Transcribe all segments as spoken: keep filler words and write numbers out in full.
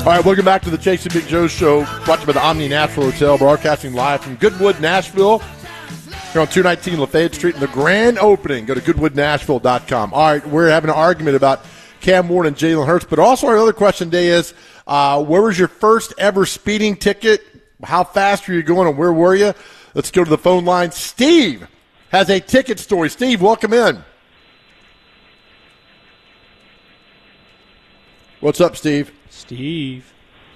All right, welcome back to the Chase and Big Joe Show, brought to you by the Omni Nashville Hotel, broadcasting live from Goodwood, Nashville. Here on two nineteen Lafayette Street in the grand opening. Go to goodwood nashville dot com. All right, we're having an argument about Cam Ward and Jalen Hurts, but also our other question today is, uh, where was your first ever speeding ticket? How fast were you going, and where were you? Let's go to the phone line. Steve has a ticket story. Steve, welcome in. What's up, Steve? Steve.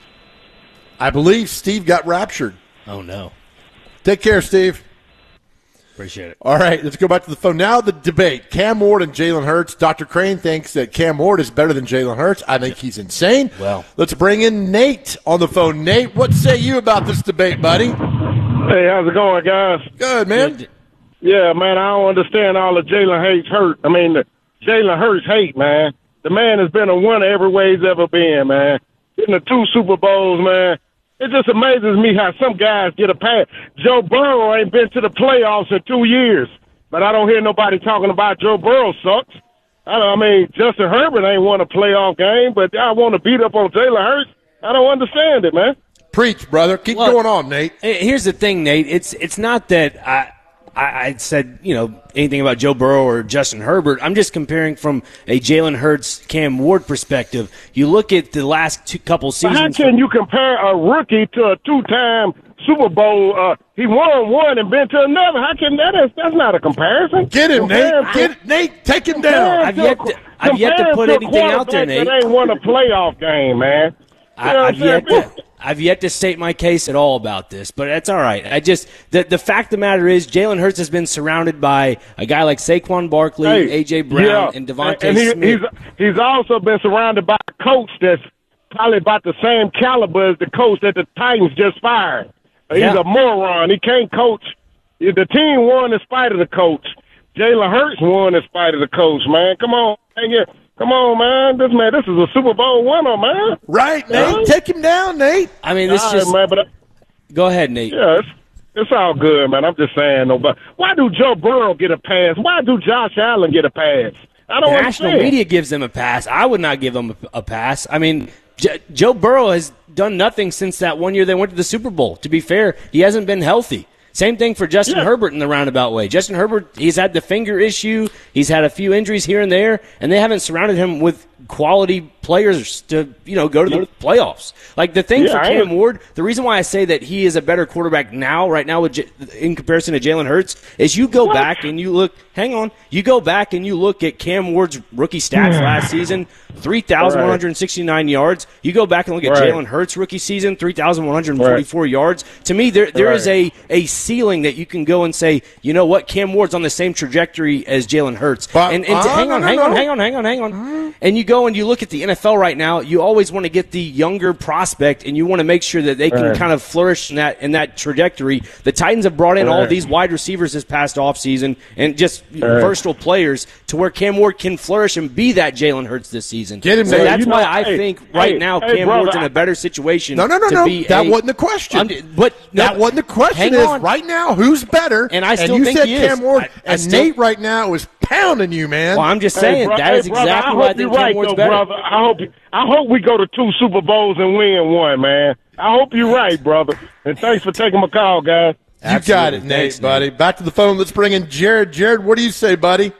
I believe Steve got raptured. Oh, no. Take care, Steve. Appreciate it. All right, let's go back to the phone. Now the debate, Cam Ward and Jalen Hurts. Doctor Crane thinks that Cam Ward is better than Jalen Hurts. I think he's insane. Well. Let's bring in Nate on the phone. Nate, what say you about this debate, buddy? Hey, how's it going, guys? Good, man. Yeah, man, I don't understand all the Jalen hates hurt. I mean, the Jalen Hurts hate, man. The man has been a winner every way he's ever been, man. Getting the two Super Bowls, man. It just amazes me how some guys get a pass. Joe Burrow ain't been to the playoffs in two years, but I don't hear nobody talking about Joe Burrow sucks. I, don't, I mean, Justin Herbert ain't won a playoff game, but I want to beat up on Jalen Hurts. I don't understand it, man. Preach, brother. Keep Well, going on, Nate. Here's the thing, Nate. It's it's not that I, I I said, you know, anything about Joe Burrow or Justin Herbert. I'm just comparing from a Jalen Hurts, Cam Ward perspective. You look at the last two couple seasons. How can you compare a rookie to a two-time Super Bowl? Uh, he won one and been to another. How can that? Is, that's not a comparison. Get him, Compare Nate. to- Get Nate. Take him down. I've yet to, I've yet to compare put a anything out there, quarterback Nate. That ain't won a playoff game, man. You know I, what I've I'm saying? yet to I've yet to state my case at all about this, but that's all right. I just the the fact of the matter is Jalen Hurts has been surrounded by a guy like Saquon Barkley, Hey, A J Brown, yeah. and Devontae and he, Smith. He's he's also been surrounded by a coach that's probably about the same caliber as the coach that the Titans just fired. He's Yeah. a moron. He can't coach. The team won in spite of the coach. Jalen Hurts won in spite of the coach, man. Come on, man. Yeah. Come on, man. This man, this is a Super Bowl winner, man. Right, Nate. Yeah. Take him down, Nate. I mean, this All just right, man, but go ahead, Nate. yeah, it's, it's all good, man. I'm just saying, though. But why do Joe Burrow get a pass? Why do Josh Allen get a pass? I don't The national understand. media gives them a pass. I would not give them a, a pass. I mean, J- Joe Burrow has done nothing since that one year they went to the Super Bowl. To be fair, he hasn't been healthy. Same thing for Justin Yeah. Herbert in the roundabout way. Justin Herbert, he's had the finger issue. He's had a few injuries here and there, and they haven't surrounded him with quality players to, you know, go to the playoffs. Like the thing Yeah, for I Cam am- Ward, the reason why I say that he is a better quarterback now, right now, with J- in comparison to Jalen Hurts, is you go What? back and you look. Hang on, you go back and you look at Cam Ward's rookie stats last season: three thousand one hundred sixty-nine yards. You go back and look at Right. Jalen Hurts' rookie season: three thousand one hundred forty-four yards. To me, there there is a a ceiling that you can go and say, you know what, Cam Ward's on the same trajectory as Jalen Hurts. But- and and uh, hang no, on, no, hang no. on, hang on, hang on, hang on. And you go and you look at the N F L right now. You always want to get the younger prospect, and you want to make sure that they can Right. kind of flourish in that in that trajectory. The Titans have brought in all Right. these wide receivers this past offseason and just versatile players to where Cam Ward can flourish and be that Jalen Hurts this season. Get him, so man. that's You why know, I hey, think right hey, now hey, Cam brother, Ward's in I- a better situation. No, no, no, to no. be That a- wasn't the question. I'm- but no, that wasn't the question. hang Is on. right now who's better? And I still and you think said he is. Cam Ward, I- I and still- Nate right now is pounding you, man. Well, I'm just Hey, saying bro- that hey, is brother, exactly I why I hope think you're Cam right, Ward's though, better. brother. I hope I hope we go to two Super Bowls and win one, man. I hope you're right, brother. And thanks for taking my call, guys. You got Absolutely. it, Nate, Thanks, buddy. Nate. Back to the phone. Let's bring in Jared. Jared, what do you say, buddy?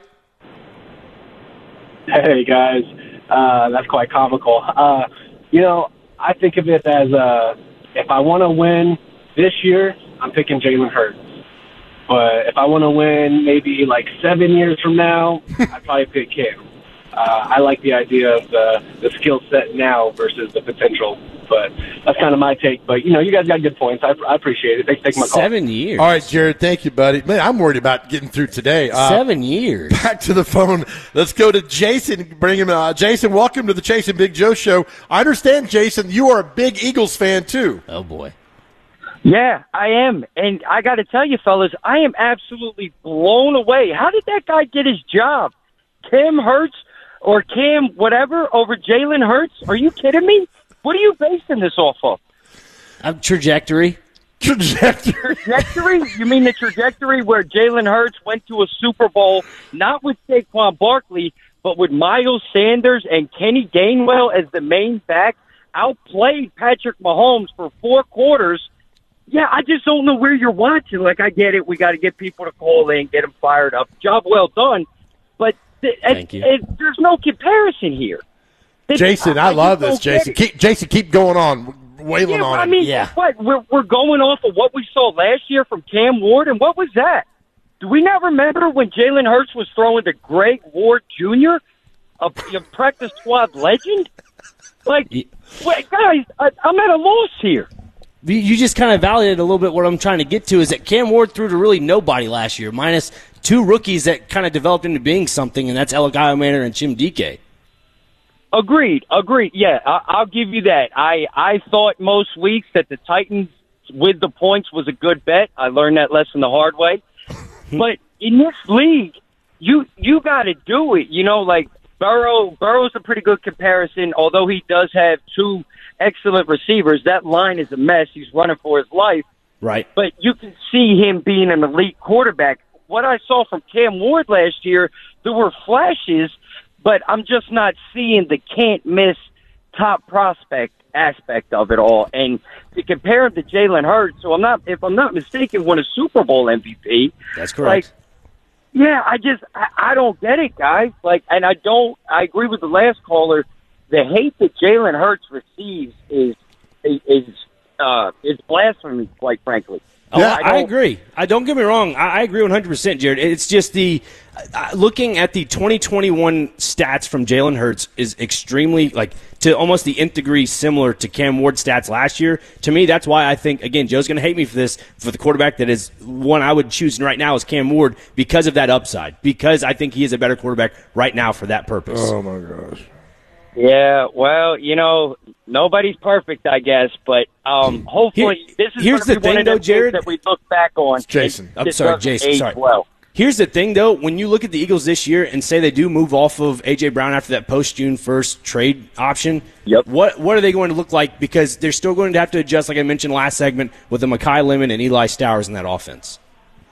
Hey guys, uh, that's quite comical. Uh, you know, I think of it as uh, if I want to win this year, I'm picking Jalen Hurts. But if I want to win maybe like seven years from now, I'd probably pick Cam. Uh, I like the idea of the, the skill set now versus the potential. But that's kind of my take. But, you know, you guys got good points. I, I appreciate it. Thanks for taking my call. Seven years. All right, Jared, thank you, buddy. Man, I'm worried about getting through today. Uh, Seven years. Back to the phone. Let's go to Jason. Bring him. Uh, Jason, welcome to the Chase and Big Joe show. I understand, Jason, you are a big Eagles fan too. Oh boy. Yeah, I am. And I got to tell you, fellas, I am absolutely blown away. How did that guy get his job? Cam Hurts or Cam whatever over Jalen Hurts? Are you kidding me? What are you basing this off of? Uh, trajectory. Trajectory. Trajectory? You mean the trajectory where Jalen Hurts went to a Super Bowl, not with Saquon Barkley, but with Miles Sanders and Kenny Gainwell as the main back outplayed Patrick Mahomes for four quarters. Yeah, I just don't know where you're watching. Like, I get it. We got to get people to call in, get them fired up. Job well done. But th- Thank it, you. It, there's no comparison here. It, Jason, I, I love this, Jason. Keep, Jason, keep going on, wailing yeah, on I it. mean, Yeah. what? We're, we're going off of what we saw last year from Cam Ward, and what was that? Do we not remember when Jalen Hurts was throwing to Greg Ward Junior, a, a practice squad legend? Like, Yeah. wait, guys, I, I'm at a loss here. You- You just kind of validated a little bit what I'm trying to get to is that Cam Ward threw to really nobody last year, minus two rookies that kind of developed into being something, and that's Elagayo Manor and Jim D K. Agreed, agreed. Yeah, I, I'll give you that. I, I thought most weeks that the Titans with the points was a good bet. I learned that lesson the hard way. But in this league, you you got to do it. You know, like Burrow. Burrow's a pretty good comparison, although he does have two excellent receivers. That line is a mess. He's running for his life. Right. But you can see him being an elite quarterback. What I saw from Cam Ward last year, there were flashes, but I'm just not seeing the can't-miss top prospect aspect of it all. And to compare him to Jalen Hurts, so I'm not, if I'm not mistaken, won a Super Bowl M V P. That's correct. Like, yeah, I just, I, I don't get it, guys. Like, and I don't, I agree with the last caller. The hate that Jalen Hurts receives is, is, uh, is blasphemy, quite frankly. Oh, Yeah, I, I agree. I don't get me wrong. I, I agree one hundred percent, Jared. It's just the uh, looking at the twenty twenty-one stats from Jalen Hurts is extremely like to almost the nth degree similar to Cam Ward's stats last year. To me, that's why I think again Joe's going to hate me for this for the quarterback that is one I would choose right now is Cam Ward because of that upside. Because I think he is a better quarterback right now for that purpose. Oh, my gosh. Yeah, well, you know, nobody's perfect, I guess, but um, hopefully Here- this is here's gonna the be one thing, of those though, Jared. things that we look back on. Jason. and I'm it sorry, doesn't Jason, age sorry. Well. Here's the thing, though. When you look at the Eagles this year and say they do move off of A J. Brown after that post-June first trade option, Yep. what what are they going to look like? Because they're still going to have to adjust, like I mentioned last segment, with the Mekhi Lemon and Eli Stowers in that offense.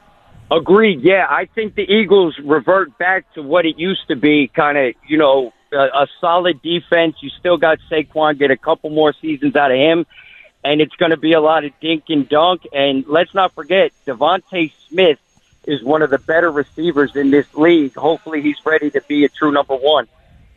Agreed. Yeah, I think the Eagles revert back to what it used to be, kind of, you know, a, a solid defense. You still got Saquon, get a couple more seasons out of him, and it's going to be a lot of dink and dunk. And let's not forget, Devontae Smith is one of the better receivers in this league. Hopefully he's ready to be a true number one.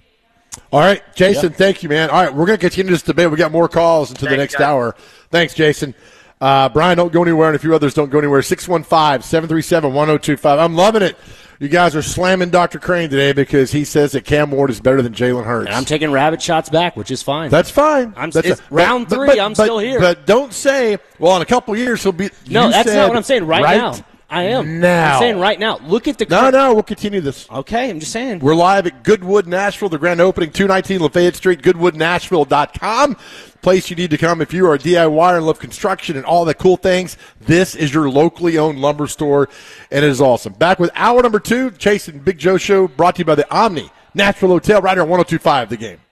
All right, Jason, thank you, man. All right, we're going to continue this debate. We got more calls into the Thanks, next guys. hour. Thanks, Jason. Uh, Brian, don't go anywhere, and a few others don't go anywhere. six one five, seven three seven, one oh two five. I'm loving it. You guys are slamming Doctor Crane today because he says that Cam Ward is better than Jalen Hurts. And I'm taking rabbit shots back, which is fine. That's fine. I'm- That's it's round three, I'm still here. But don't say, well, in a couple years he'll be. no, you that's said not what I'm saying right, now. I am. now. I'm saying right now. Look at the No, cur- no, we'll continue this. Okay, I'm just saying. We're live at Goodwood, Nashville, the grand opening, two nineteen Lafayette Street, goodwood nashville dot com. Place you need to come if you are a D I Y and love construction and all the cool things. This is your locally owned lumber store, and it is awesome. Back with hour number two, Chase and Big Joe Show, brought to you by the Omni Nashville Hotel, right here on one oh two five The Game.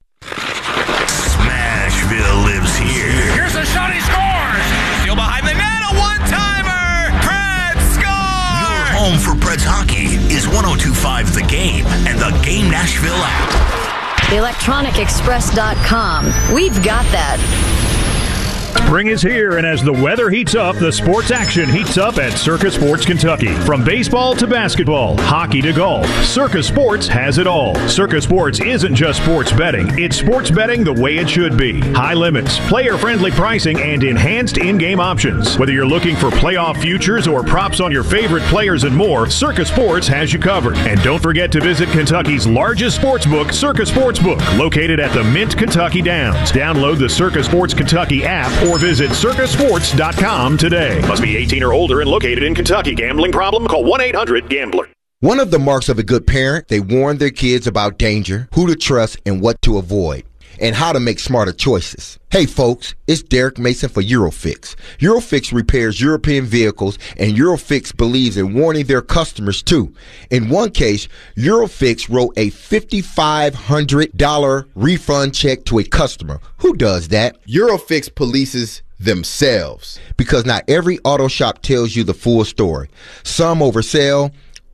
Smashville lives here. Here's a shot, he scores! Still behind the net, a one-timer! Preds score! Home for Preds hockey is one oh two five The Game and the Game Nashville app. electronic express dot com. We've got that. Spring is here, and as the weather heats up, the sports action heats up at Circa Sports Kentucky. From baseball to basketball, hockey to golf, Circa Sports has it all. Circa Sports isn't just sports betting, it's sports betting the way it should be. High limits, player-friendly pricing, and enhanced in-game options. Whether you're looking for playoff futures or props on your favorite players and more, Circa Sports has you covered. And don't forget to visit Kentucky's largest sports book, Circa Sportsbook, located at the Mint Kentucky Downs. Download the Circa Sports Kentucky app or visit circa sports dot com today. Must be eighteen or older and located in Kentucky. Gambling problem? Call one eight hundred gambler. One of the marks of a good parent, they warn their kids about danger, who to trust, and what to avoid, and how to make smarter choices. Hey folks, it's Derek Mason for Eurofix. Eurofix repairs European vehicles, and Eurofix believes in warning their customers too. In one case, Eurofix wrote a five thousand five hundred dollars refund check to a customer. Who does that? Eurofix polices themselves. Because not every auto shop tells you the full story. Some oversell,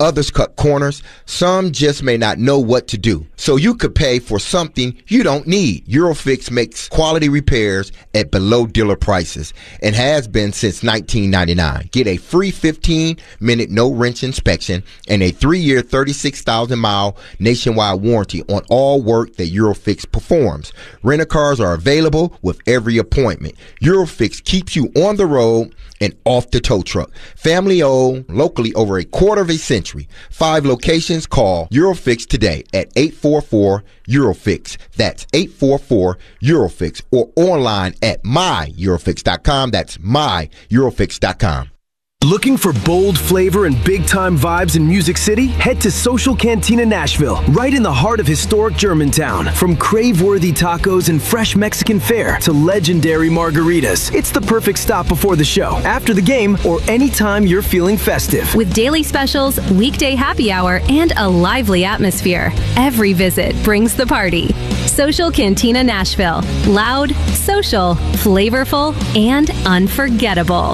Others cut corners. Some just may not know what to do. So you could pay for something you don't need. Eurofix makes quality repairs at below dealer prices and has been since nineteen ninety-nine. Get a free fifteen minute no-wrench inspection and a three-year, thirty-six thousand mile nationwide warranty on all work that Eurofix performs. Rent-a-cars are available with every appointment. Eurofix keeps you on the road and off the tow truck. Family owned, locally over a quarter of a century. Five locations. Call Eurofix today at eight four four Eurofix. That's eight four four Eurofix, or online at my eurofix dot com. That's my eurofix dot com. Looking for bold flavor and big-time vibes in Music City? Head to Social Cantina Nashville, right in the heart of historic Germantown. From crave-worthy tacos and fresh Mexican fare to legendary margaritas, it's the perfect stop before the show, after the game, or anytime you're feeling festive. With daily specials, weekday happy hour, and a lively atmosphere, every visit brings the party. Social Cantina Nashville. Loud, social, flavorful, and unforgettable.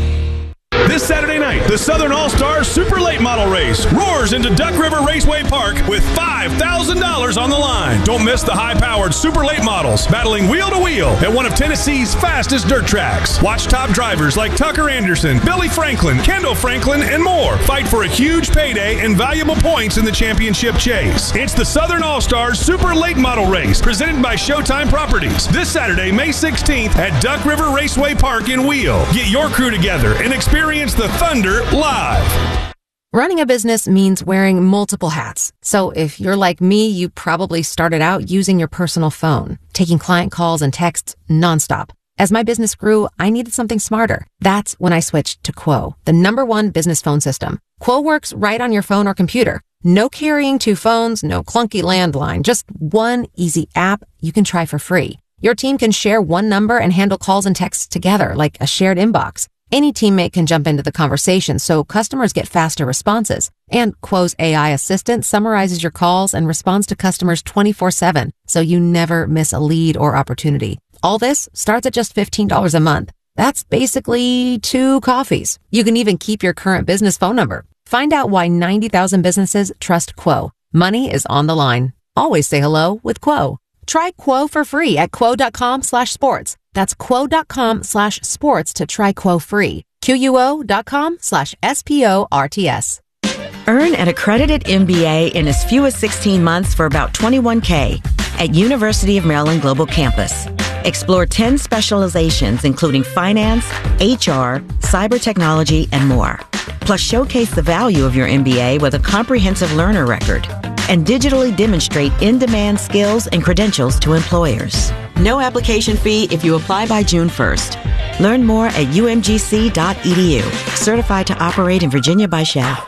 This Saturday night, the Southern All-Stars Super Late Model Race roars into Duck River Raceway Park with five thousand dollars on the line. Don't miss the high-powered Super Late Models battling wheel to wheel at one of Tennessee's fastest dirt tracks. Watch top drivers like Tucker Anderson, Billy Franklin, Kendall Franklin, and more fight for a huge payday and valuable points in the championship chase. It's the Southern All-Stars Super Late Model Race presented by Showtime Properties this Saturday, May sixteenth at Duck River Raceway Park in Wheel. Get your crew together and experience the Thunder live. Running a business means wearing multiple hats. So if you're like me, you probably started out using your personal phone, taking client calls and texts nonstop. As my business grew, I needed something smarter. That's when I switched to Quo, the number one business phone system. Quo works right on your phone or computer. No carrying two phones, no clunky landline, just one easy app you can try for free. Your team can share one number and handle calls and texts together like a shared inbox. Any teammate can jump into the conversation, so customers get faster responses. And Quo's A I assistant summarizes your calls and responds to customers twenty-four seven, so you never miss a lead or opportunity. All this starts at just fifteen dollars a month. That's basically two coffees. You can even keep your current business phone number. Find out why ninety thousand businesses trust Quo. Money is on the line. Always say hello with Quo. Try Quo for free at quo.com slash sports. That's quo.com slash sports to try Quo free. Q-U-O.com slash S-P-O-R-T-S. Earn an accredited M B A in as few as sixteen months for about twenty-one thousand dollars at University of Maryland Global Campus. Explore ten specializations including finance, H R, cyber technology, and more. Plus, showcase the value of your M B A with a comprehensive learner record and digitally demonstrate in-demand skills and credentials to employers. No application fee if you apply by June first. Learn more at U M G C dot E D U. Certified to operate in Virginia by Shell.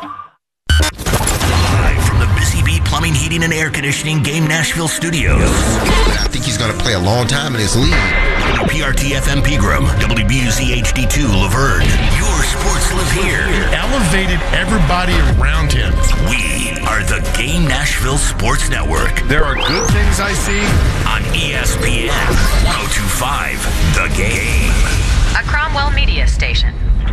Live from the Busy Bee Plumbing, Heating, and Air Conditioning Game Nashville Studios. I think he's going to play a long time in this league. W P R T F M Pegram, W B U Z H D two Laverne. Your sports live here. Elevated everybody around him. We are the Game Nashville Sports Network. There are good things I see on E S P N one oh two point five The Game. A Cromwell media station.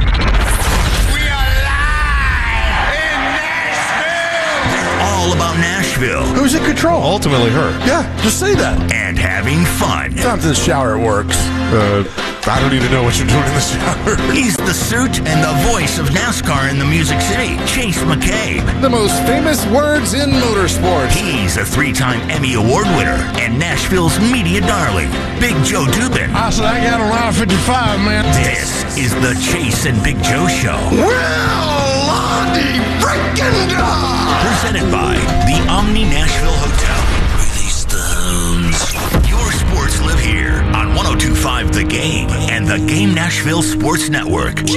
We are live in Nashville. All about Nashville. Who's in control? Ultimately her. Yeah, just say that. And having fun. Sometimes in the shower it works. Uh, I don't even know what you're doing in the shower. He's the suit and the voice of NASCAR in the Music City, Chase McCabe. The most famous words in motorsports. He's a three-time Emmy Award winner and Nashville's media darling, Big Joe Dubin. I said I got a lot of fifty-five, man. This is the Chase and Big Joe Show. Well, Lottie freaking dog. Presented by the Omni Nashville Hotel. Release the hounds. Your sports live here on one oh two point five The Game and the Game Nashville Sports Network. All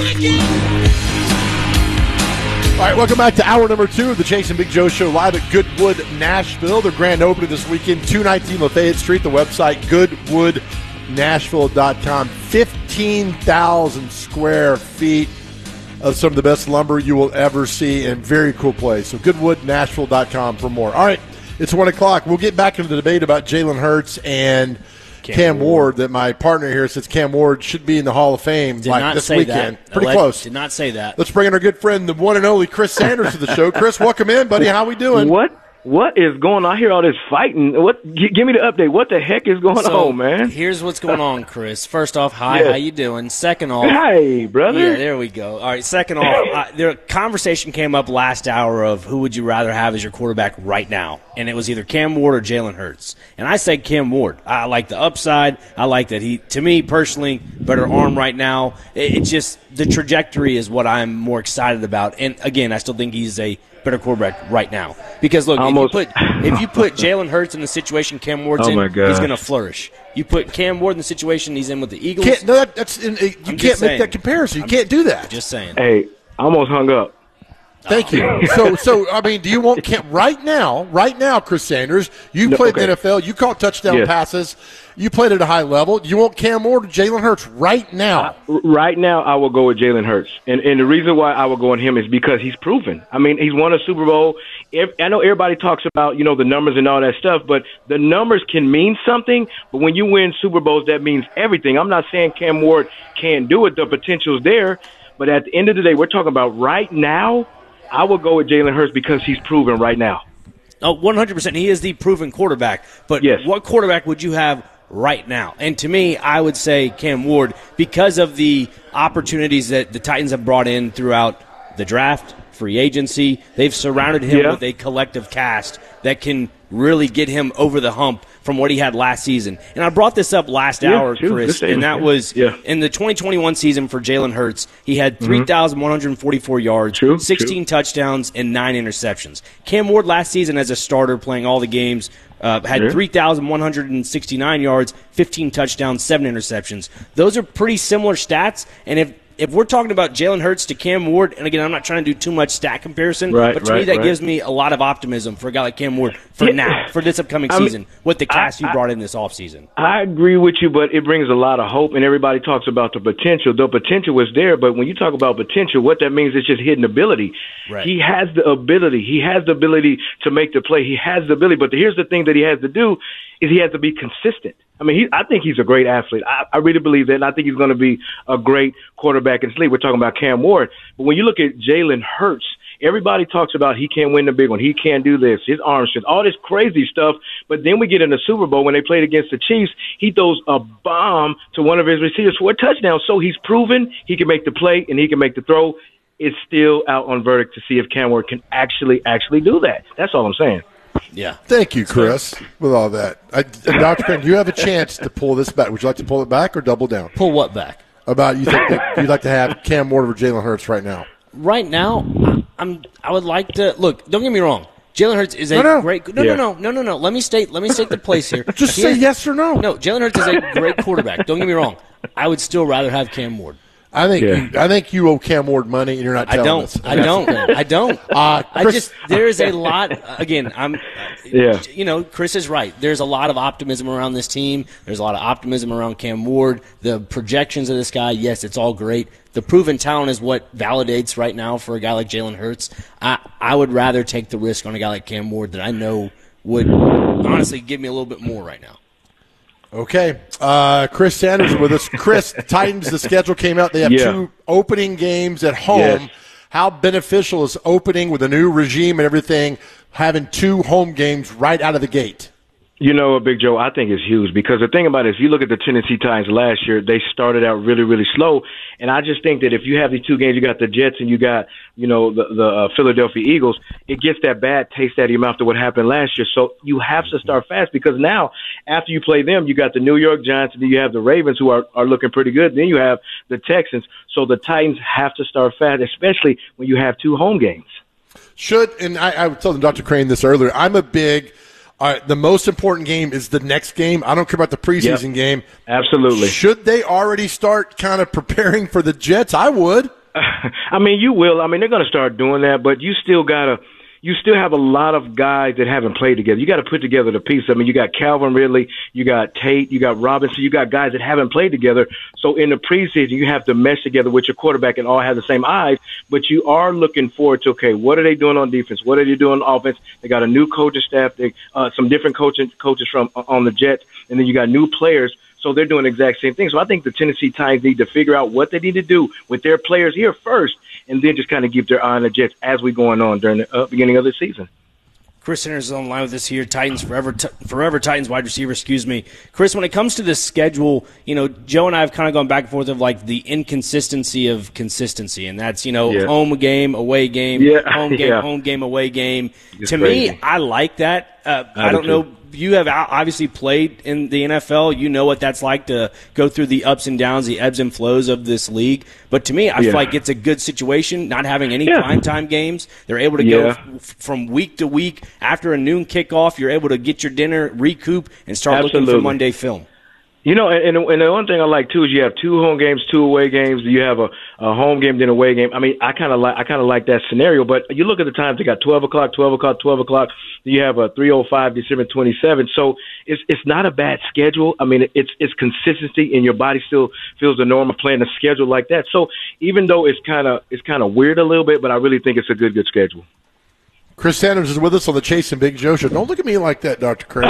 right, welcome back to hour number two of the Chase and Big Joe Show live at Goodwood, Nashville. Their grand opening this weekend, two nineteen Lafayette Street. The website, goodwood nashville dot com. fifteen thousand square feet of some of the best lumber you will ever see, and very cool place. So goodwood nashville dot com for more. All right, it's one o'clock. We'll get back into the debate about Jalen Hurts and Cam, Cam Ward. Ward that my partner here says Cam Ward should be in the Hall of Fame Did like not this say weekend. that. Pretty Alleg- close. Did not say that. Let's bring in our good friend, the one and only Chris Sanders to the show. Chris, welcome in, buddy. How we doing? What? What is going on? I hear all this fighting. What? G- give me the update. What the heck is going So, on, man? Here's what's going on, Chris. First off, hi, Yes. how you doing? Second off, Hi, brother. Yeah, there we go. All right. Second off, uh, the conversation came up last hour of who would you rather have as your quarterback right now, and it was either Cam Ward or Jalen Hurts. And I said Cam Ward. I like the upside. I like that he, to me personally, better arm right now. It, it's just the trajectory is what I'm more excited about. And again, I still think he's a better quarterback right now. Because look, Almost. if you put if you put Jalen Hurts in the situation Cam Ward's Oh, in, my God. he's going to flourish. You put Cam Ward in the situation he's in with the Eagles. Can't, no, that, that's in, you I'm can't just make saying. that comparison. You I'm can't do that. Just saying. Hey, I almost hung up. Thank you. So, so I mean, do you want Cam right now? Right now, Chris Sanders, you No, played okay. in the N F L. You caught touchdown Yes. passes. You played at a high level. You want Cam Ward or Jalen Hurts right now? R- Right now, I will go with Jalen Hurts, and and the reason why I will go on him is because he's proven. I mean, he's won a Super Bowl. Ev- I know everybody talks about you know the numbers and all that stuff, but the numbers can mean something. But when you win Super Bowls, that means everything. I'm not saying Cam Ward can't do it. The potential's there, but at the end of the day, we're talking about right now. I will go with Jalen Hurts because he's proven right now. Oh, one hundred percent. He is the proven quarterback. But Yes. what quarterback would you have right now? And to me, I would say Cam Ward because of the opportunities that the Titans have brought in throughout the draft, free agency. They've surrounded him Yeah. with a collective cast that can really get him over the hump from what he had last season. And I brought this up last Yeah, hour, true. Chris, Good statement. and that was Yeah. in the twenty twenty-one season for Jalen Hurts. He had three thousand one hundred forty-four yards, True, sixteen touchdowns, and nine interceptions. Cam Ward last season as a starter playing all the games uh, had Yeah. three thousand one hundred sixty-nine yards, fifteen touchdowns, seven interceptions. Those are pretty similar stats, and if If we're talking about Jalen Hurts to Cam Ward, and again, I'm not trying to do too much stat comparison, Right, but to right, me that right. gives me a lot of optimism for a guy like Cam Ward for Yeah. now, for this upcoming I mean, season, with the cast I- you brought in this offseason. I agree with you, but it brings a lot of hope, and everybody talks about the potential. The potential was there, but when you talk about potential, what that means is just hidden ability. Right. He has the ability. He has the ability to make the play. He has the ability, but here's the thing that he has to do is he has to be consistent. I mean, he, I think he's a great athlete. I, I really believe that, and I think he's going to be a great quarterback in this league. We're talking about Cam Ward. But when you look at Jalen Hurts, everybody talks about he can't win the big one. He can't do this. His arm strength, all this crazy stuff. But then we get in the Super Bowl when they played against the Chiefs. He throws a bomb to one of his receivers for a touchdown. So he's proven he can make the play and he can make the throw. It's still out on verdict to see if Cam Ward can actually, actually do that. That's all I'm saying. Yeah. Thank you, Chris, with all that. I, Doctor Crane, you have a chance to pull this back. Would you like to pull it back or double down? Pull what back? About you think that you'd like to have Cam Ward over Jalen Hurts right now? Right now, I'm. I would like to look. Don't get me wrong. Jalen Hurts is a No, no. great. No, Yeah. no, no, no, no, no. Let me state. Let me state the place here. Just He say is- yes or no. No, Jalen Hurts is a great quarterback. Don't get me wrong. I would still rather have Cam Ward. I think Yeah. you, I think you owe Cam Ward money, and you're not I telling don't. us. I don't. I don't. Uh, I Chris- just there is a lot. Again, I'm. Yeah. You know, Chris is right. There's a lot of optimism around this team. There's a lot of optimism around Cam Ward. The projections of this guy, yes, it's all great. The proven talent is what validates right now for a guy like Jalen Hurts. I I would rather take the risk on a guy like Cam Ward that I know would honestly give me a little bit more right now. Okay. Uh, Chris Sanders with us. Chris, the Titans, the schedule came out. They have Yeah. two opening games at home. Yes. How beneficial is opening with a new regime and everything, having two home games right out of the gate? You know, Big Joe, I think it's huge because the thing about it is, if you look at the Tennessee Titans last year, they started out really, really slow. And I just think that if you have these two games, you got the Jets and you got, you know, the, the uh, Philadelphia Eagles, it gets that bad taste out of your mouth to what happened last year. So you have to start fast because now, after you play them, you got the New York Giants and then you have the Ravens who are, are looking pretty good. Then you have the Texans. So the Titans have to start fast, especially when you have two home games. Should, and I, I was telling Doctor Crane this earlier, I'm a big all right, the most important game is the next game. I don't care about the preseason Yep. game. Absolutely. Should they already start kind of preparing for the Jets? I would. I mean, you will. I mean, they're going to start doing that, but you still got to you still have a lot of guys that haven't played together. You got to put together the piece. I mean, you got Calvin Ridley, you got Tate, you got Robinson, you got guys that haven't played together. So in the preseason, you have to mesh together with your quarterback and all have the same eyes. But you are looking forward to, okay, what are they doing on defense? What are they doing on offense? They got a new coaching staff, they, uh, some different coaching coaches from uh, on the Jets, and then you got new players. So they're doing the exact same thing. So I think the Tennessee Titans need to figure out what they need to do with their players here first, and then just kind of keep their eye on the Jets as we going on during the uh, beginning of the season. Chris Sanders is on the line with us here, Titans forever, t- forever Titans wide receiver, excuse me. Chris, when it comes to this schedule, you know, Joe and I have kind of gone back and forth of like the inconsistency of consistency, and that's, you know, yeah. home game, away game, yeah. home game, yeah. home game, away game. It's to crazy. me, I like that. Uh, I, I don't do know. too. You have obviously played in the N F L. You know what that's like to go through the ups and downs, the ebbs and flows of this league. But to me, I yeah. feel like it's a good situation, not having any Yeah. primetime games. They're able to Yeah. go f- from week to week. After a noon kickoff, you're able to get your dinner, recoup, and start looking Absolutely. for Monday film. You know, and, and the one thing I like too is you have two home games, two away games. You have a, a home game, then away game. I mean, I kind of like I kind of like that scenario. But you look at the times; they got twelve o'clock, twelve o'clock, twelve o'clock. You have a three oh five, December twenty-seventh. So it's it's not a bad schedule. I mean, it's it's consistency, and your body still feels the norm of playing a schedule like that. So even though it's kind of it's kind of weird a little bit, but I really think it's a good good schedule. Chris Sanders is with us on the Chase and Big Joe show. Don't look at me like that, Doctor Craig.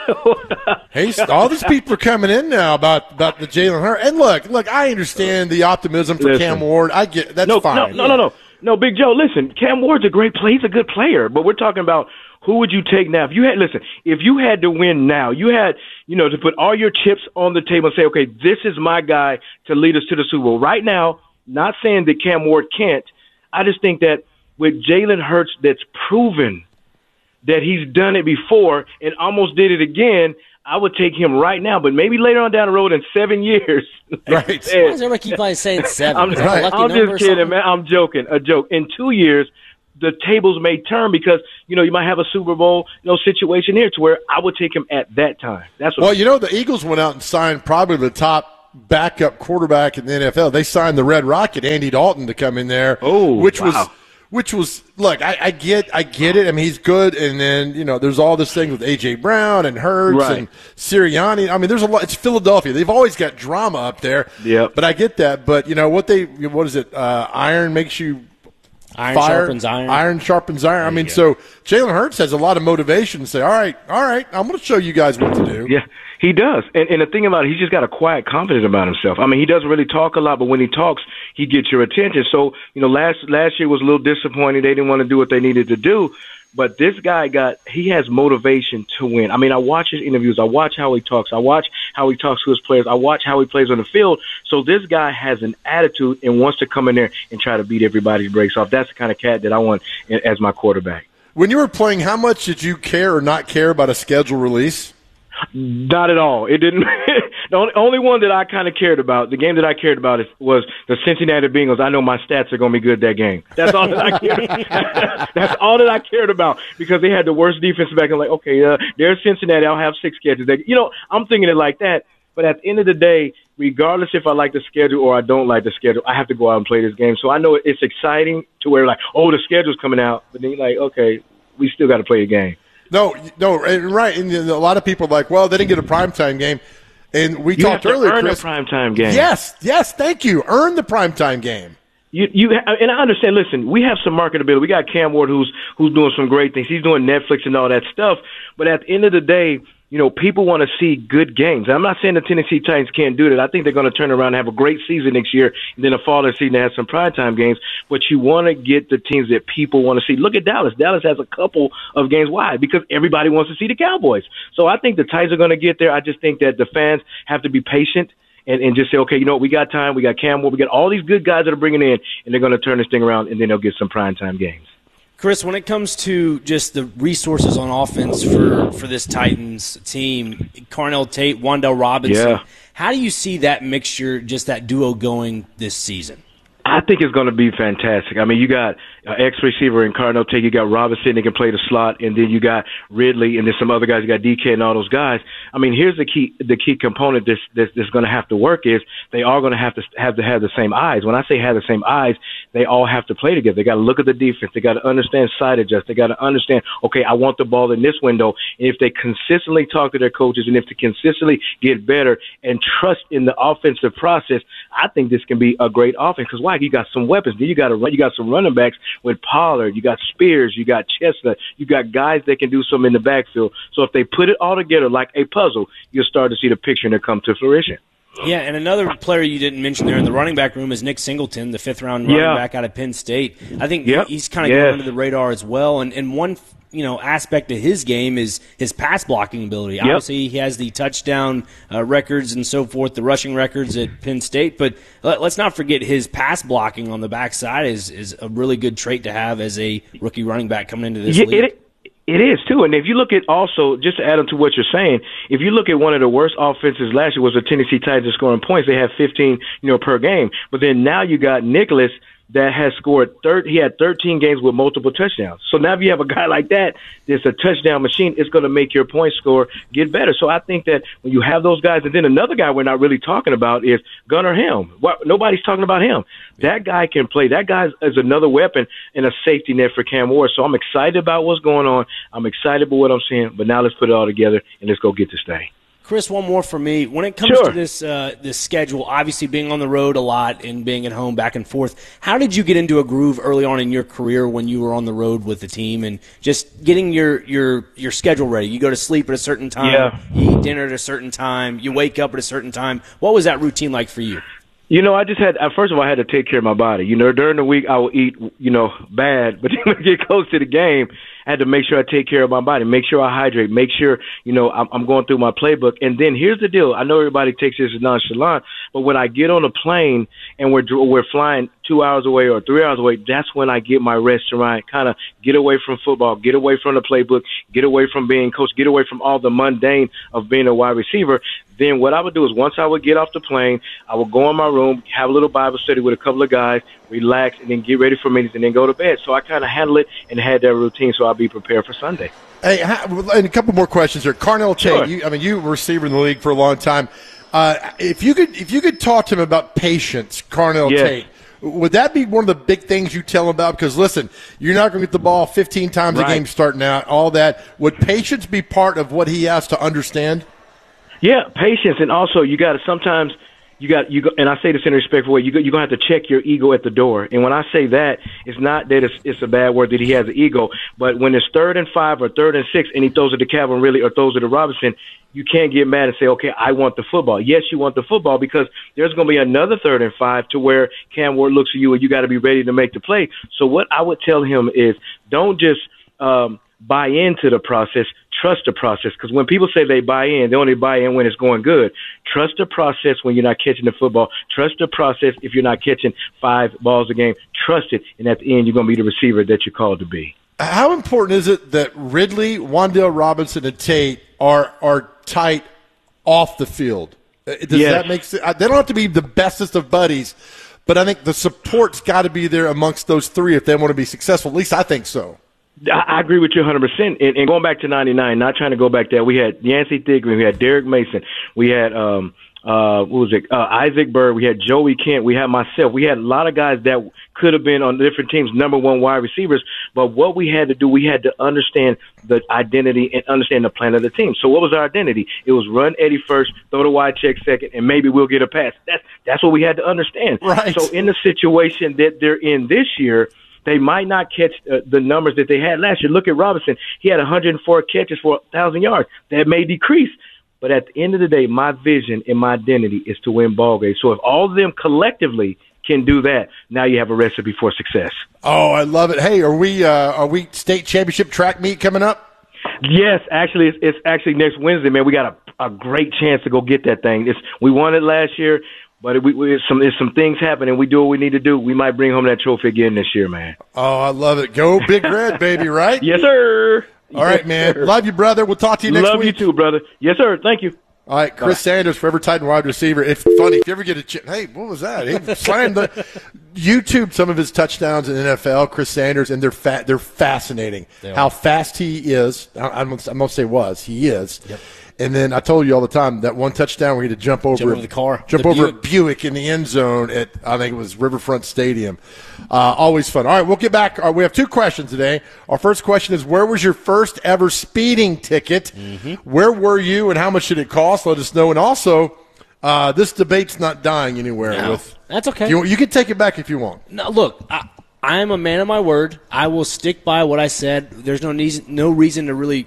What? Hey, all these people are coming in now about, about the Jalen Hurts. And look, look, I understand the optimism for Listen. Cam Ward. I get that's no, fine. No, no, no, no, no. Big Joe, listen, Cam Ward's a great player. He's a good player, but we're talking about who would you take now? If you had, listen, if you had to win now, you had, you know, to put all your chips on the table and say, okay, this is my guy to lead us to the Super Bowl. Right now, not saying that Cam Ward can't. I just think that with Jalen Hurts, that's proven that he's done it before and almost did it again, I would take him right now. But maybe later on down the road in seven years. Right. Why does everybody keep on saying seven? I'm, Is that a lucky I'm number or just kidding, something? man. I'm joking. A joke. In two years, the tables may turn because, you know, you might have a Super Bowl, you know, situation here to where I would take him at that time. That's what Well, you know, the Eagles went out and signed probably the top backup quarterback in the N F L. They signed the Red Rocket, Andy Dalton, to come in there. Oh, which wow. was which was look, I, I get I get it. I mean, he's good, and then, you know, there's all this thing with A J Brown and Hurts Right. and Sirianni. I mean, there's a lot. It's Philadelphia. They've always got drama up there. Yep. But I get that. But you know what they what is it? Uh, iron makes you Iron fire. sharpens iron. Iron sharpens iron. I mean, so Jalen Hurts has a lot of motivation to say, all right, all right, I'm going to show you guys what to do. Yeah, he does. And, and the thing about it, he's just got a quiet confidence about himself. I mean, he doesn't really talk a lot, but when he talks, he gets your attention. So, you know, last last year was a little disappointing. They didn't want to do what they needed to do. But this guy got, he has motivation to win. I mean, I watch his interviews. I watch how he talks. I watch how he talks to his players. I watch how he plays on the field. So this guy has an attitude and wants to come in there and try to beat everybody's brakes off. That's the kind of cat that I want as my quarterback. When you were playing, how much did you care or not care about a schedule release? Not at all. It didn't. The only, only one that I kind of cared about, the game that I cared about, is, was the Cincinnati Bengals. I know my stats are going to be good that game. That's all that I cared. That's all that I cared about because they had the worst defense back. I'm like, okay, uh, there's Cincinnati. I'll have six catches. They, you know, I'm thinking it like that. But at the end of the day, regardless if I like the schedule or I don't like the schedule, I have to go out and play this game. So I know it's exciting to where like, oh, the schedule's coming out, but then you're like, okay, we still got to play the game. No, no, and right. And a lot of people are like, well, they didn't get a primetime game. And we You talked have to earlier, earn Chris. a primetime game. Yes, yes, thank you. Earn the primetime game. You, you, and I understand. Listen, we have some marketability. We got Cam Ward, who's who's doing some great things. He's doing Netflix and all that stuff. But at the end of the day, you know, people want to see good games. I'm not saying the Tennessee Titans can't do that. I think they're going to turn around and have a great season next year, and then a fall season to have some primetime games. But you want to get the teams that people want to see. Look at Dallas. Dallas has a couple of games. Why? Because everybody wants to see the Cowboys. So I think the Titans are going to get there. I just think that the fans have to be patient and, and just say, okay, you know what, we got time. We got Cam Ward. We got all these good guys that are bringing in, and they're going to turn this thing around, and then they'll get some primetime games. Chris, when it comes to just the resources on offense for, for this Titans team, Carnell Tate, Wan'Dale Robinson, Yeah. how do you see that mixture, just that duo going this season? I I think it's going to be fantastic. I mean, you got uh, ex-receiver in Cardinal Tate, you got Robinson that can play the slot, and then you got Ridley, and then some other guys. You got D K and all those guys. I mean, here's the key the key component that's, that's, that's going to have to work is they are going to have to have to have the same eyes. When I say have the same eyes, they all have to play together. They got to look at the defense. They got to understand side adjust. They got to understand, okay, I want the ball in this window. And if they consistently talk to their coaches and if they consistently get better and trust in the offensive process, I think this can be a great offense. Because why? You got some weapons. Then you got to run. You got some running backs with Pollard. You got Spears. You got Chestnut. You got guys that can do something in the backfield. So if they put it all together like a puzzle, you'll start to see the picture that come to fruition. Yeah, and another player you didn't mention there in the running back room is Nick Singleton, the fifth-round running Yeah. back out of Penn State. I think Yep. he's kind of Yes. going under the radar as well. And, and one you know aspect of his game is his pass blocking ability. Yep. Obviously, he has the touchdown uh, records and so forth, the rushing records at Penn State. But let, let's not forget his pass blocking on the backside is, is a really good trait to have as a rookie running back coming into this Yeah, league. it, It is, too. And if you look at also, just to add on to what you're saying, if you look at one of the worst offenses last year was the Tennessee Titans scoring points. They had fifteen, you know, per game. But then now you got Nicholas that has scored third. He had thirteen games with multiple touchdowns. So now if you have a guy like that, that's a touchdown machine, it's going to make your point score get better. So I think that when you have those guys, and then another guy we're not really talking about is Gunnar Helm. What, nobody's talking about him. That guy can play. That guy is another weapon and a safety net for Cam Ward. So I'm excited about what's going on. I'm excited about what I'm seeing. But now let's put it all together and let's go get this thing. Chris, one more for me. When it comes Sure. to this uh, this schedule, obviously being on the road a lot and being at home back and forth, how did you get into a groove early on in your career when you were on the road with the team and just getting your your, your schedule ready? You go to sleep at a certain time, Yeah. you eat dinner at a certain time, you wake up at a certain time. What was that routine like for you? You know, I just had, uh, first of all, I had to take care of my body. You know, during the week I would eat, you know, bad, but then when I get close to the game, I had to make sure I take care of my body, make sure I hydrate, make sure, you know, I'm, I'm going through my playbook. And then here's the deal. I know everybody takes this as nonchalant, but when I get on a plane and we're, we're flying two hours away or three hours away, that's when I get my rest to right, kind of get away from football, get away from the playbook, get away from being coach, get away from all the mundane of being a wide receiver. Then what I would do is once I would get off the plane, I would go in my room, have a little Bible study with a couple of guys, relax, and then get ready for meetings and then go to bed. So I kind of handle it and had that routine so I'll be prepared for Sunday. Hey, and a couple more questions here. Carnell Tate, Sure. you, I mean, you were a receiver in the league for a long time. Uh, if you could, if you could talk to him about patience, Carnell Yes. Tate, would that be one of the big things you tell him about? Because listen, you're not going to get the ball fifteen times Right. a game starting out. All that. Would patience be part of what he has to understand? Yeah, patience, and also you got to sometimes you got you go, and I say this in a respectful way. You go, you're gonna have to check your ego at the door. And when I say that, it's not that it's, it's a bad word that he has an ego, but when it's third and five or third and six, and he throws it to Calvin Ridley or throws it to Robinson, you can't get mad and say, okay, I want the football. Yes, you want the football because there's going to be another third and five to where Cam Ward looks at you and you got to be ready to make the play. So what I would tell him is don't just um, buy into the process. Trust the process, because when people say they buy in, they only buy in when it's going good. Trust the process when you're not catching the football. Trust the process if you're not catching five balls a game. Trust it, and at the end, you're going to be the receiver that you're called to be. How important is it that Ridley, Wan'Dale Robinson, and Tate are are tight off the field? Does Yes. that make sense? They don't have to be the bestest of buddies, but I think the support's got to be there amongst those three if they want to be successful. At least I think so. I I agree with you one hundred percent. And, and going back to ninety-nine, not trying to go back there, we had Yancey Thigpen, we had Derek Mason, we had um, uh, what was it? Uh, Isaac Bird, we had Joey Kent, we had myself. We had a lot of guys that could have been on different teams, number one wide receivers. But what we had to do, we had to understand the identity and understand the plan of the team. So what was our identity? It was run Eddie first, throw the wide check second, and maybe we'll get a pass. That's that's what we had to understand. Right. So in the situation that they're in this year, they might not catch uh, the numbers that they had last year. Look at Robinson. He had one hundred four catches for one thousand yards. That may decrease. But at the end of the day, my vision and my identity is to win ball games. So if all of them collectively can do that, now you have a recipe for success. Oh, I love it. Hey, are we uh, are we state championship track meet coming up? Yes, actually, it's, it's actually next Wednesday, man. We got a, a great chance to go get that thing. It's, we won it last year, but we, we, it's some, it's some things happen, and we do what we need to do. We might bring home that trophy again this year, man. Oh, I love it. Go Big Red, baby, right? Yes, sir. All right, Yes, man. sir. Love you, brother. We'll talk to you next Love week. you too, brother. Yes, sir. Thank you. All right, Chris Bye. Sanders, forever Titan wide receiver. It's funny. If you ever get a chance, hey, what was that? He slammed the YouTube some of his touchdowns in the N F L, Chris Sanders, and they're fa- they're fascinating. They How fast he is. I, I'm going to say was. He is. Yep. And then I told you all the time, that one touchdown where he had to jump over, Jump over the car. Jump The over Buick. a Buick in the end zone at, I think it was Riverfront Stadium. Uh, always fun. All right, we'll get back. Uh, we have two questions today. Our first question is, where was your first ever speeding ticket? Mm-hmm. Where were you and how much did it cost? Let us know. And also, uh, this debate's not dying anywhere. No, with that's okay. You, you can take it back if you want. No, look, I, I am a man of my word. I will stick by what I said. There's no reason, no reason to really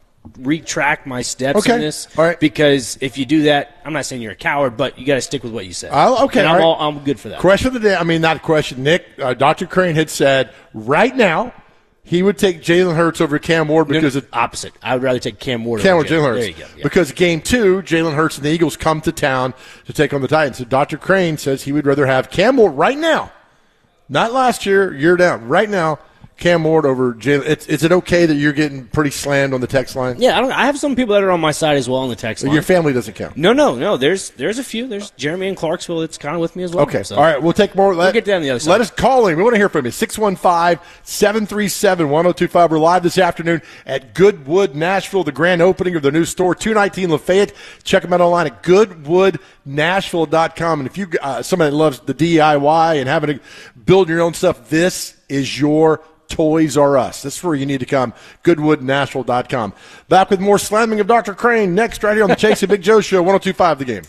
retract my steps Okay. in this. All right. Because if you do that, I'm not saying you're a coward, but you got to stick with what you said. Oh, okay, And all I'm, right. all, I'm good for that. Question of the day. I mean, not a question. Nick, uh, Doctor Crane had said right now he would take Jalen Hurts over Cam Ward because no, of opposite. I would rather take Cam Ward. Cam over Ward, Jalen Hurts. There you go. Yeah. Because game two, Jalen Hurts and the Eagles come to town to take on the Titans. So Doctor Crane says he would rather have Cam Ward right now, not last year, year down, right now, Cam Ward over Jalen. It's, is it okay that you're getting pretty slammed on the text line? Yeah, I, don't, I have some people that are on my side as well on the text line. Your family doesn't count. No, no, no. There's there's a few. There's Jeremy in Clarksville that's kind of with me as well. Okay. So. All right. We'll take more. Let, We'll get down the other side. Let us call in. We want to hear from you. six one five, seven three seven, one oh two five. We're live this afternoon at Goodwood, Nashville, the grand opening of their new store, two nineteen Lafayette. Check them out online at goodwood nashville dot com. And if you uh, somebody that loves the D I Y and having to build your own stuff, this is your Toys R Us. This is where you need to come. goodwood nashville dot com. Back with more slamming of Doctor Crane next right here on the Chase and Big Joe Show, one oh two five The Game.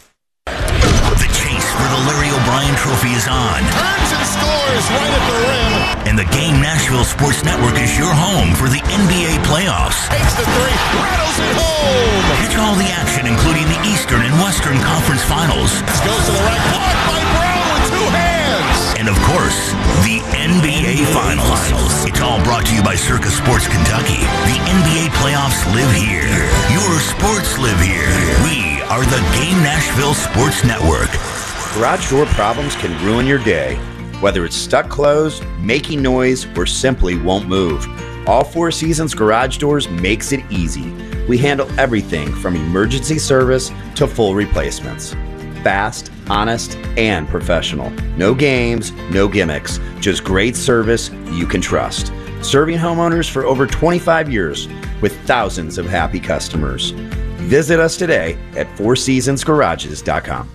The chase for the Larry O'Brien Trophy is on. Turns and scores right at the rim. And the Game Nashville Sports Network is your home for the N B A playoffs. Takes the three, rattles it home. Catch all the action, including the Eastern and Western Conference Finals. This goes to the right, blocked by Brown with two hands. And, of course, the N B A Finals. It's all brought to you by Circus Sports Kentucky. The N B A playoffs live here. Your sports live here. We are the Game Nashville Sports Network. Garage door problems can ruin your day. Whether it's stuck closed, making noise, or simply won't move. All Four Seasons Garage Doors makes it easy. We handle everything from emergency service to full replacements. Fast, honest, and professional. No games, no gimmicks, just great service you can trust. Serving homeowners for over twenty-five years with thousands of happy customers. Visit us today at four seasons garages dot com.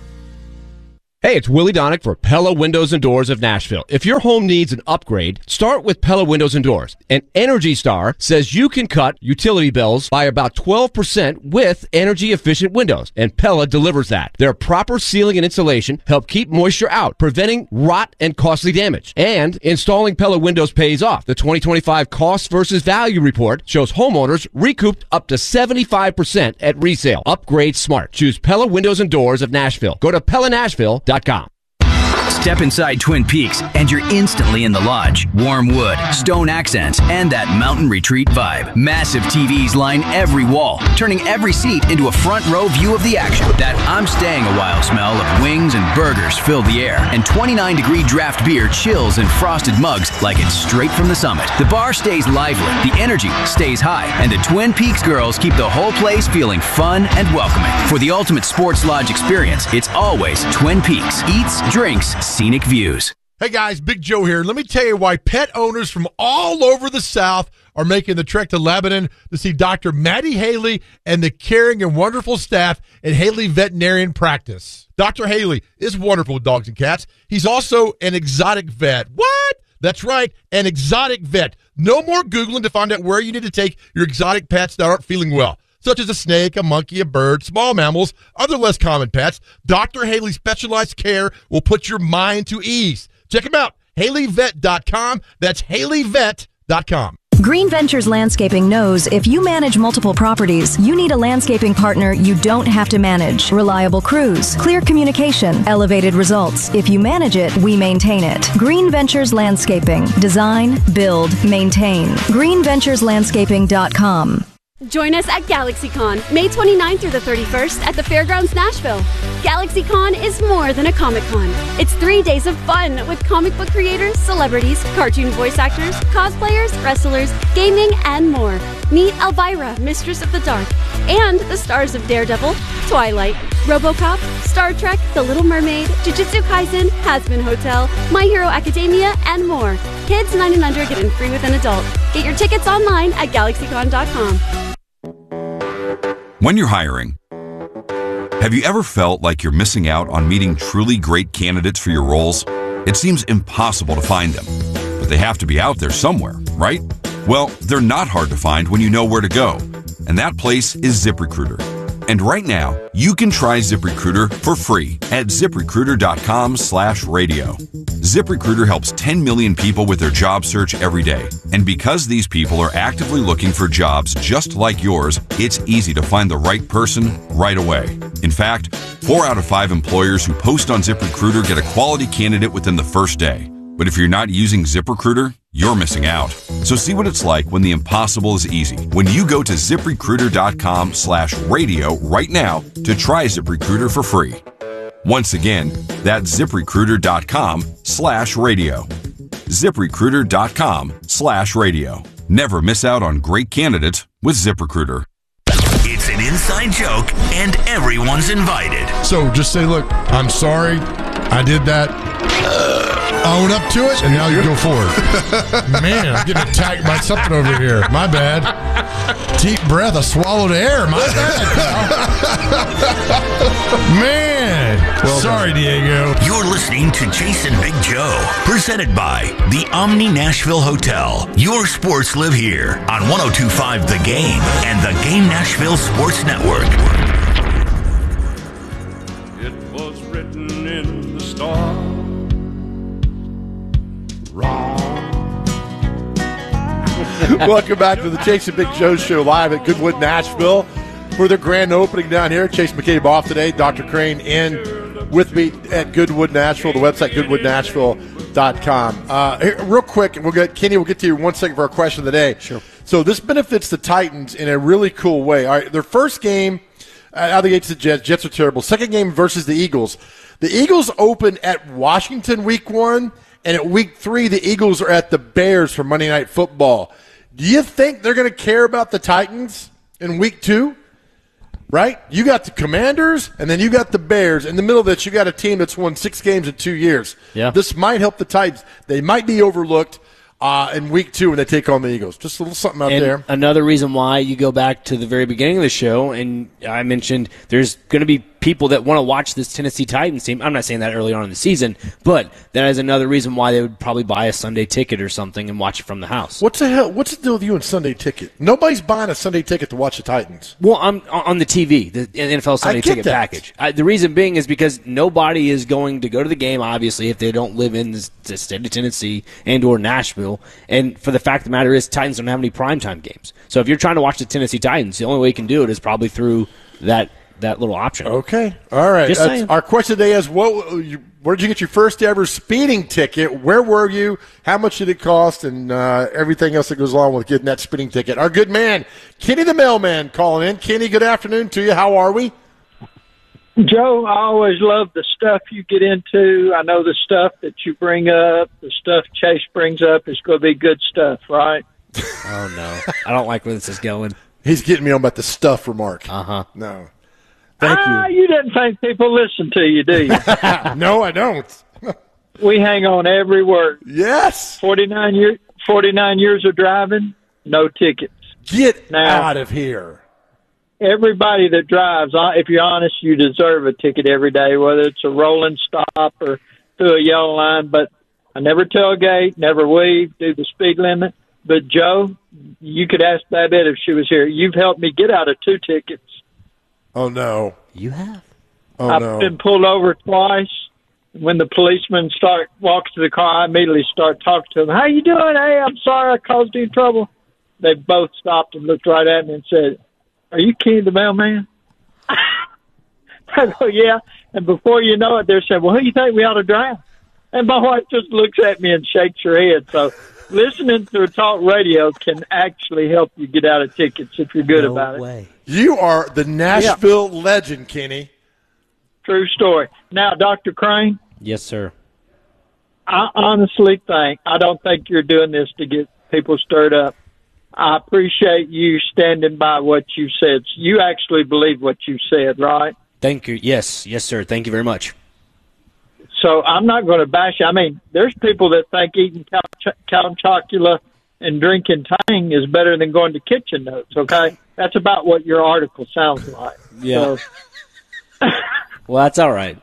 Hey, it's Willie Donick for Pella Windows and Doors of Nashville. If your home needs an upgrade, start with Pella Windows and Doors. And Energy Star says you can cut utility bills by about twelve percent with energy-efficient windows. And Pella delivers that. Their proper sealing and insulation help keep moisture out, preventing rot and costly damage. And installing Pella windows pays off. The twenty twenty-five Cost versus Value Report shows homeowners recouped up to seventy-five percent at resale. Upgrade smart. Choose Pella Windows and Doors of Nashville. Go to Pella Nashville dot com. Step inside Twin Peaks and you're instantly in the lodge. Warm wood, stone accents, and that mountain retreat vibe. Massive T Vs line every wall, turning every seat into a front row view of the action. That I'm staying a while smell of wings and burgers fill the air, and twenty-nine degree draft beer chills in frosted mugs like it's straight from the summit. The bar stays lively, the energy stays high, and the Twin Peaks girls keep the whole place feeling fun and welcoming. For the ultimate sports lodge experience, it's always Twin Peaks. Eats, drinks, scenic views. Hey guys, Big Joe here. Let me tell you why pet owners from all over the South are making the trek to Lebanon to see Doctor Maddie Haley and the caring and wonderful staff at Haley Veterinarian Practice. Doctor Haley is wonderful with dogs and cats. He's also an exotic vet. What? That's right, an exotic vet. No more Googling to find out where you need to take your exotic pets that aren't feeling well, such as a snake, a monkey, a bird, small mammals, other less common pets. Doctor Haley's specialized care will put your mind to ease. Check him out, haley vet dot com. That's haley vet dot com. Green Ventures Landscaping knows if you manage multiple properties, you need a landscaping partner you don't have to manage. Reliable crews, clear communication, elevated results. If you manage it, we maintain it. Green Ventures Landscaping. Design, build, maintain. green ventures landscaping dot com. Join us at GalaxyCon, May twenty-ninth through the thirty-first at the Fairgrounds, Nashville. GalaxyCon is more than a Comic-Con. It's three days of fun with comic book creators, celebrities, cartoon voice actors, cosplayers, wrestlers, gaming, and more. Meet Elvira, Mistress of the Dark, and the stars of Daredevil, Twilight, RoboCop, Star Trek, The Little Mermaid, Jujutsu Kaisen, Hazbin Hotel, My Hero Academia, and more. Kids nine and under get in free with an adult. Get your tickets online at galaxy con dot com. When you're hiring, have you ever felt like you're missing out on meeting truly great candidates for your roles? It seems impossible to find them, but they have to be out there somewhere, right? Well, they're not hard to find when you know where to go, and that place is ZipRecruiter. And right now, you can try ZipRecruiter for free at ZipRecruiter.com slash radio. ZipRecruiter helps ten million people with their job search every day. And because these people are actively looking for jobs just like yours, it's easy to find the right person right away. In fact, four out of five employers who post on ZipRecruiter get a quality candidate within the first day. But if you're not using ZipRecruiter, you're missing out. So see what it's like when the impossible is easy. When you go to ZipRecruiter.com slash radio right now to try ZipRecruiter for free. Once again, that's ZipRecruiter.com slash radio. ZipRecruiter.com slash radio. Never miss out on great candidates with ZipRecruiter. It's an inside joke, and everyone's invited. So just say, look, I'm sorry, I did that. Uh, Own up to it, and now you go forward. Man, I'm getting attacked by something over here. My bad. Deep breath, I swallowed air. My bad, pal. Man. Well sorry, done. Diego. You're listening to Jason Big Joe, presented by the Omni Nashville Hotel. Your sports live here on one oh two point five The Game and the Game Nashville Sports Network. It was written in the stars. Wrong. Welcome back to the Jason Big Joe Show live at Goodwood, Nashville for the grand opening down here. Chase McCabe off today. Doctor Crane in with me at Goodwood, Nashville. The website, goodwood nashville dot com. Uh, here, real quick, and we'll get Kenny. We'll get to you in one second for our question of the day. Sure. So this benefits the Titans in a really cool way. All right, their first game uh, out of the gates, the Jets. Jets are terrible. Second game versus the Eagles. The Eagles open at Washington week one. And at week three, the Eagles are at the Bears for Monday Night Football. Do you think they're going to care about the Titans in week two? Right? You got the Commanders, and then you got the Bears. In the middle of this, you got a team that's won six games in two years. Yeah. This might help the Titans. They might be overlooked uh, in week two when they take on the Eagles. Just a little something out and there. Another reason why you go back to the very beginning of the show, and I mentioned there's going to be people that want to watch this Tennessee Titans team. I'm not saying that early on in the season, but that is another reason why they would probably buy a Sunday ticket or something and watch it from the house. What's the hell? What's the deal with you and Sunday ticket? Nobody's buying a Sunday ticket to watch the Titans. Well, I'm on the T V, the N F L Sunday ticket that. package. I, the reason being is because nobody is going to go to the game, obviously, if they don't live in the, the state of Tennessee and or Nashville. And for the fact of the matter is, Titans don't have any primetime games. So if you're trying to watch the Tennessee Titans, the only way you can do it is probably through that that little option. Okay. All right. Just saying. Our question today is, what, where did you get your first ever speeding ticket? Where were you? How much did it cost? And uh, everything else that goes along with getting that speeding ticket. Our good man, Kenny the Mailman, calling in. Kenny, good afternoon to you. How are we? Joe, I always love the stuff you get into. I know the stuff that you bring up, the stuff Chase brings up is going to be good stuff, right? Oh, no. I don't like where this is going. He's getting me on about the stuff remark. Uh-huh. No. Thank ah, you. You didn't think people listen to you, do you? No, I don't. We hang on every word. Yes. forty-nine, year, forty-nine years of driving, no tickets. Get now, out of here. Everybody that drives, if you're honest, you deserve a ticket every day, whether it's a rolling stop or through a yellow line. But I never tailgate, never weave, do the speed limit. But, Joe, you could ask Babette if she was here. You've helped me get out of two tickets. Oh, no. You have? Oh, I've no. been pulled over twice. When the policeman start walks to the car, I immediately start talking to them. How you doing? Hey, I'm sorry I caused you trouble. They both stopped and looked right at me and said, are you Kenny the Mailman? I go, yeah. And before you know it, they're saying, well, who do you think we ought to drive? And my wife just looks at me and shakes her head. So listening to talk radio can actually help you get out of tickets if you're good no about way. it. You are the Nashville yeah. legend, Kenny. True story. Now, Doctor Crane. Yes, sir. I honestly think, I don't think you're doing this to get people stirred up. I appreciate you standing by what you said. You actually believe what you said, right? Thank you. Yes, yes, sir. Thank you very much. So I'm not going to bash you. I mean, there's people that think eating couch, couch chocula and drinking Tang is better than going to Kitchen Notes, okay? That's about what your article sounds like. Yeah. So, well, that's all right.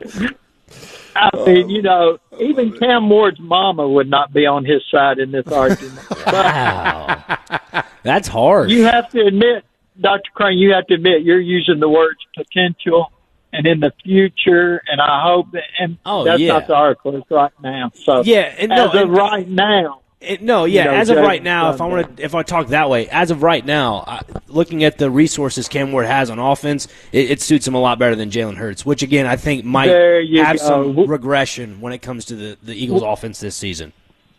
I mean, you know, even Cam Ward's mama would not be on his side in this argument. Wow. That's hard. You have to admit, Doctor Crane, you have to admit you're using the words potential and in the future, and I hope that, and oh, that's yeah. not the article, it's right now. So, yeah, and no, as of and, right now. It, no, yeah, you know, as of Jay, right now, if I want to, if I talk that way, as of right now, I, looking at the resources Cam Ward has on offense, it, it suits him a lot better than Jalen Hurts, which again I think might have go. some regression when it comes to the, the Eagles' offense this season.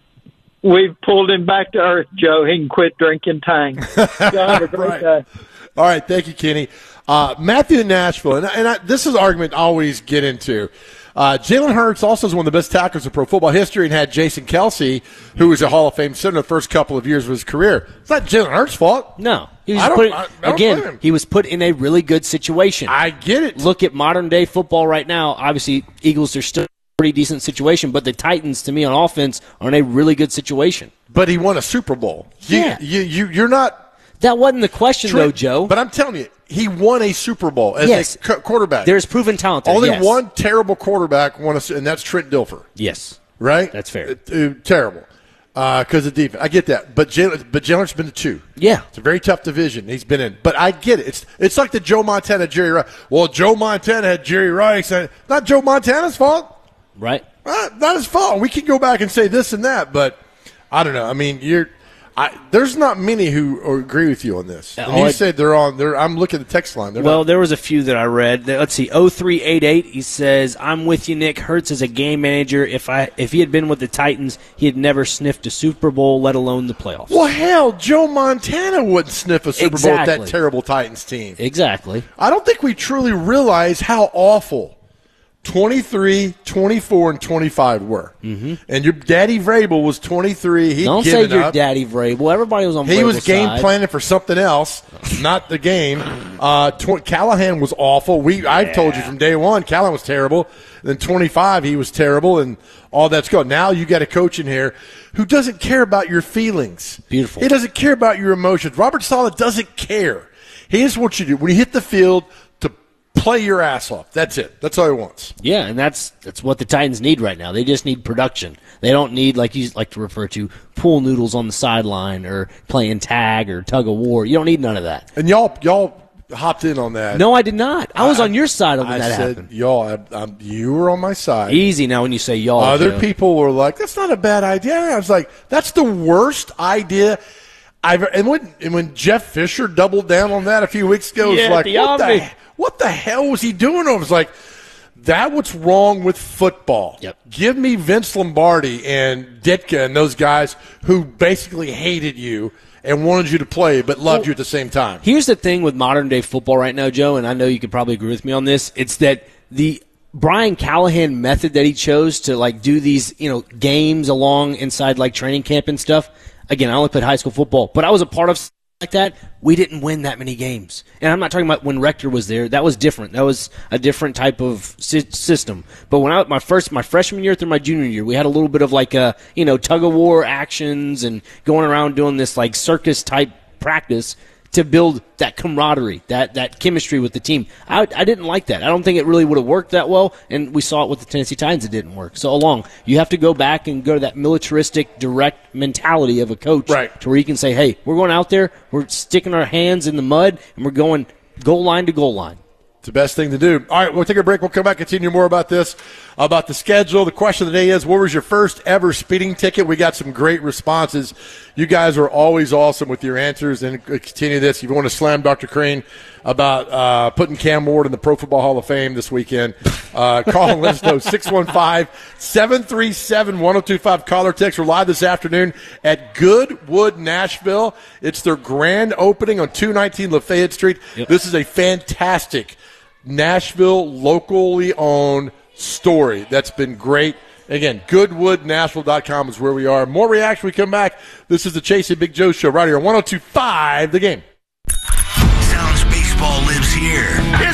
We've pulled him back to earth, Joe. He can quit drinking Tang. Y'all have a great right. day. All right, thank you, Kenny. Uh, Matthew in Nashville, and, and I, this is an argument I always get into. Uh, Jalen Hurts also is one of the best tacklers in pro football history and had Jason Kelsey, who was a Hall of Fame center the first couple of years of his career. It's not Jalen Hurts' fault. No. He was I don't, put, I, I don't again, he was put in a really good situation. I get it. Look at modern-day football right now. Obviously, Eagles are still in a pretty decent situation, but the Titans, to me, on offense, are in a really good situation. But he won a Super Bowl. You, Yeah. You, you, you're not – That wasn't the question, Trent, though, Joe. But I'm telling you, he won a Super Bowl as yes. a cu- quarterback. There's proven talent there, Only yes. one terrible quarterback won a, and that's Trent Dilfer. Yes. Right? That's fair. Uh, uh, terrible. Because uh, of defense. I get that. But Jalen, but Jalen's been to two. Yeah. It's a very tough division he's been in. But I get it. It's it's like the Joe Montana, Jerry Rice. Well, Joe Montana had Jerry Rice. And not Joe Montana's fault. Right. Uh, not his fault. We can go back and say this and that, but I don't know. I mean, you're – I, there's not many who agree with you on this. And Oh, you I- said they're on. They're, I'm looking at the text line. They're Well, not, there was a few that I read. Let's see, oh three eight eight, he says, I'm with you, Nick. Hurts is a game manager. If I if he had been with the Titans, he had never sniffed a Super Bowl, let alone the playoffs. well, hell, Joe Montana wouldn't sniff a Super Bowl with Exactly. that terrible Titans team. Exactly. I don't think we truly realize how awful twenty-three, twenty-four, and twenty-five were. Mm-hmm. And your daddy Vrabel was twenty-three. He'd Don't say given your up. daddy Vrabel. Everybody was on He Vrabel's was game side. planning for something else, not the game. Uh, tw- Callahan was awful. We I've told you from day one, Callahan was terrible. Then twenty-five, he was terrible, and all that's good. Now you got a coach in here who doesn't care about your feelings. Beautiful. He doesn't care about your emotions. Robert Saleh doesn't care. He just wants you to, when you hit the field, to play your ass off. That's it. That's all he wants. Yeah, and that's that's what the Titans need right now. They just need production. They don't need, like you like to refer to, pool noodles on the sideline or playing tag or tug of war. You don't need none of that. And y'all, y'all hopped in on that. No, I did not. I was I- on your side when I that said, happened. y'all, I, I'm, you were on my side. Easy now when you say y'all. Other Joe. people were like, "That's not a bad idea." I was like, "That's the worst idea I've." And when and when Jeff Fisher doubled down on that a few weeks ago, it was Yeah, like, the "What Omni. the what the hell was he doing?" I was like, "That what's wrong with football." Yep. Give me Vince Lombardi and Ditka and those guys who basically hated you and wanted you to play, but loved Well, you at the same time. Here's the thing with modern day football right now, Joe, and I know you could probably agree with me on this. It's that the Brian Callahan method that he chose to like do these, you know, games along inside like training camp and stuff. Again, I only played high school football, but I was a part of something like that. We didn't win that many games. And I'm not talking about when Rector was there. That was different. That was a different type of sy- system. But when I my first my freshman year through my junior year, we had a little bit of like a, you know, tug of war actions and going around doing this like circus type practice to build that camaraderie, that that chemistry with the team. I, I didn't like that. I don't think it really would have worked that well, and we saw it with the Tennessee Titans. It didn't work. So along, you have to go back and go to that militaristic, direct mentality of a coach, Right. to where you can say, hey, we're going out there, we're sticking our hands in the mud, and we're going goal line to goal line. It's the best thing to do. All right, we'll take a break. We'll come back, continue more about this, about the schedule. The question of the day is, what was your first ever speeding ticket? We got some great responses. You guys are always awesome with your answers, and continue this. If you want to slam Doctor Crane about uh, putting Cam Ward in the Pro Football Hall of Fame this weekend, uh, call and let us know, six one five, seven three seven, one oh two five. Call or text. We're live this afternoon at Goodwood, Nashville. It's their grand opening on two nineteen Lafayette Street. Yep. This is a fantastic Nashville locally owned story that's been great. Again, goodwood nashville dot com is where we are. More reaction. We come back. This is the Chase and Big Joe Show right here on one oh two point five The Game. Sounds baseball lives here.